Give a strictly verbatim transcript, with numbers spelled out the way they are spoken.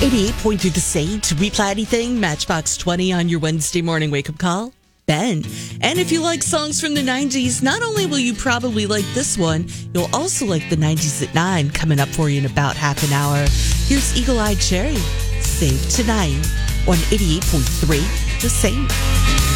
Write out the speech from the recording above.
eighty-eight point three The Saint. Replay anything, Matchbox twenty on your Wednesday morning wake-up call. Ben. And if you like songs from the nineties, not only will you probably like this one, you'll also like the nineties at nine coming up for you in about half an hour. Here's Eagle-Eyed Cherry, Save Tonight on eighty-eight point three The Saint.